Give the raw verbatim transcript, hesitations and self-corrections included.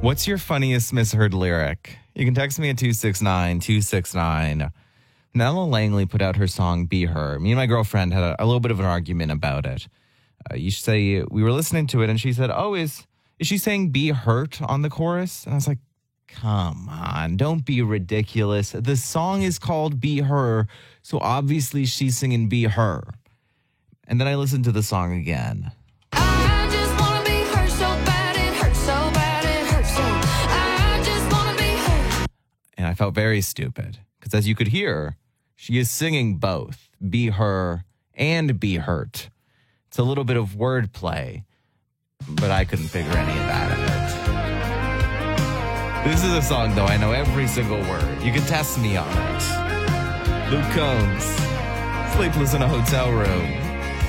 What's your funniest misheard lyric? You can text me at two six nine two six nine. Nella Langley put out her song Be Her. Me and my girlfriend had a, a little bit of an argument about it. Uh, you say we were listening to it and she said, oh, is, is she saying be hurt on the chorus? And I was like, come on, don't be ridiculous. The song is called Be Her, so obviously she's singing Be Her. And then I listened to the song again. I just wanna be hurt so bad, it hurts so bad, it hurts so. I just wanna be hurt. And I felt very stupid because, as you could hear, she is singing both Be Her and Be Hurt. It's a little bit of wordplay, but I couldn't figure any of that out. This is a song, though, I know every single word. You can test me on it. Luke Combs, Sleepless in a Hotel Room.